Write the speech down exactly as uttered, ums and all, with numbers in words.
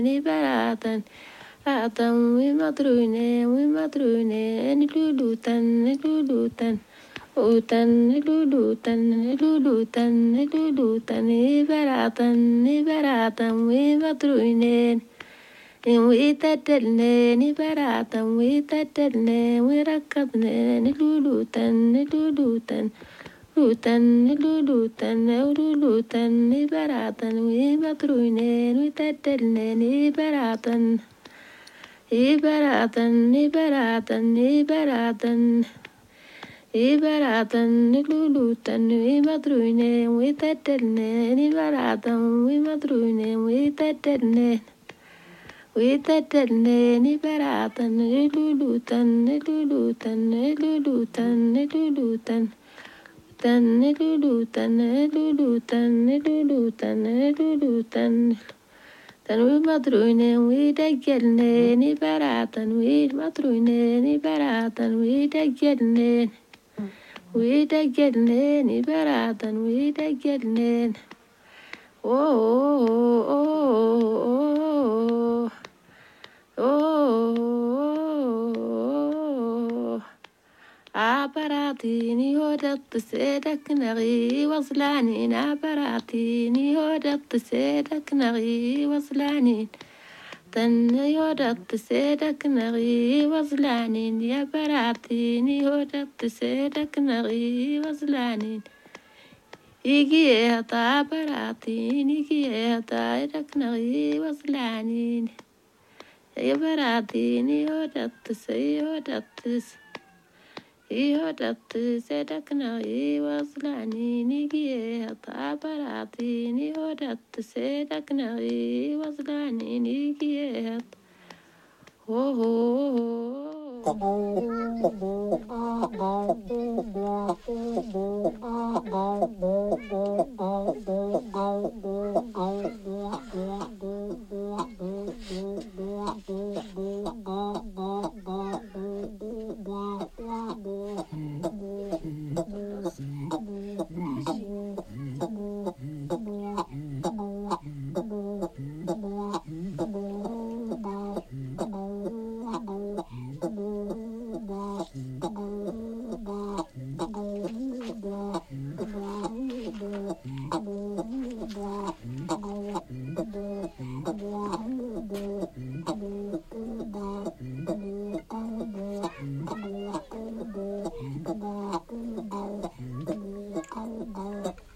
ni baratan atan wi madrune wi madrune ni lulutan ni lulutan utan ni lulutan ni lulutan ni lulutan ni baratan ni baratan wi madrune wi tadalne ni baratan wi tadalne wi rakabne ni lulutan ni lulutan lutan ni lulutan ni lulutan ni baratan wi madrune wi tadalne ni baratan Ibaratan, ibaratan, ibaratan, ibaratan, lulutan, imadrune, witadene, ibaratan, imadrune, witadene, witadene, ibaratan, lulutan, lulutan, lulutan, lulutan, tan, lulutan, lulutan, lulutan, lulutan. Tanwi madrune wi dagelne ni baratan wi madrune ni baratan wi dagelne wi dagelne ni baratan wi dagelne oh oh oh oh oh aparatini hodat sedak nari waslani aparatini hodat sedak nari waslani tan hodat sedak nari waslani ya aparatini hodat sedak nari waslani igiya ta aparatini igiya ta sedak nari waslani ya aparatini hodat sedak Ihodat sedakna iwaslani nigie tabarati nihodat sedakna iwaslani nigie oh Bye.